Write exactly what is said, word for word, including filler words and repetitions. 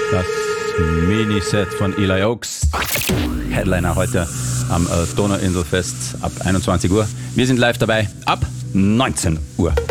Das Miniset von Eli Oaks. Headliner heute am äh, Donauinselfest ab einundzwanzig Uhr. Wir sind live dabei ab neunzehn Uhr.